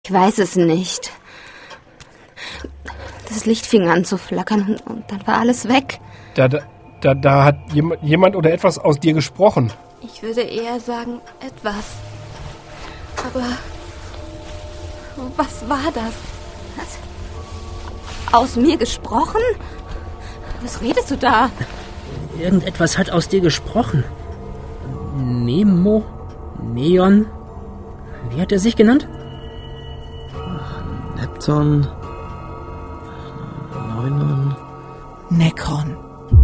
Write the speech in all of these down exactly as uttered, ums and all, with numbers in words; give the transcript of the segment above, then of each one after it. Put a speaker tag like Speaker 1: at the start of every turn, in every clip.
Speaker 1: Ich weiß es nicht. Das Licht fing an zu flackern und dann war alles weg.
Speaker 2: Da, da, da, da hat jemand oder etwas aus dir gesprochen.
Speaker 1: Ich würde eher sagen, etwas. Aber was war das? Was? Aus mir gesprochen? Was redest du da?
Speaker 3: Irgendetwas hat aus dir gesprochen. Nemo? Neon? Wie hat er sich genannt?
Speaker 4: Neptun. Neunon.
Speaker 5: Nekron.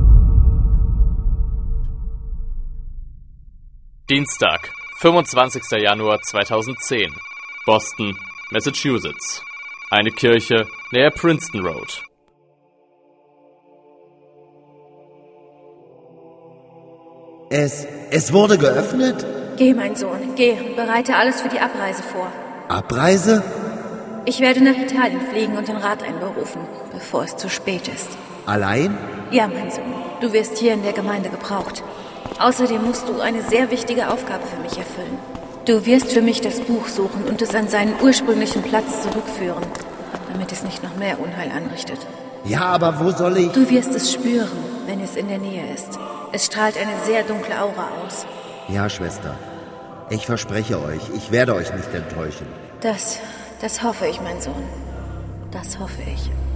Speaker 6: Dienstag, fünfundzwanzigster Januar zweitausendzehn. Boston, Massachusetts. Eine Kirche näher Princeton Road.
Speaker 7: Es, es wurde geöffnet?
Speaker 8: Geh, mein Sohn, geh und bereite alles für die Abreise vor.
Speaker 7: Abreise?
Speaker 8: Ich werde nach Italien fliegen und den Rat einberufen, bevor es zu spät ist.
Speaker 7: Allein?
Speaker 8: Ja, mein Sohn, du wirst hier in der Gemeinde gebraucht. Außerdem musst du eine sehr wichtige Aufgabe für mich erfüllen. Du wirst für mich das Buch suchen und es an seinen ursprünglichen Platz zurückführen, damit es nicht noch mehr Unheil anrichtet.
Speaker 7: Ja, aber wo soll ich...
Speaker 8: Du wirst es spüren, wenn es in der Nähe ist. Es strahlt eine sehr dunkle Aura aus.
Speaker 7: Ja, Schwester. Ich verspreche euch, ich werde euch nicht enttäuschen.
Speaker 8: Das, das hoffe ich, mein Sohn. Das hoffe ich.